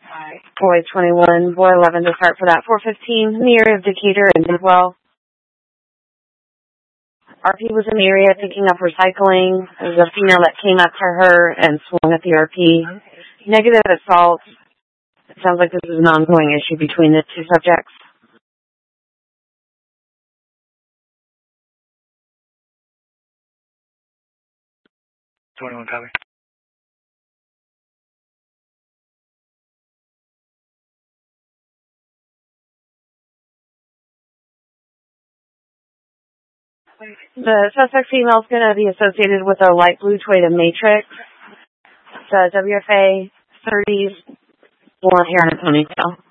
Boy 21, boy 11 to start for that 415 in the area of Decatur and Bidwell. RP was in the area picking up recycling. There was a female that came up to her and swung at the RP. Negative assault. It sounds like this is an ongoing issue between the two subjects. Copy. The suspect female is going to be associated with a light blue Toyota Matrix. It's a WFA 30s, blonde hair and a ponytail.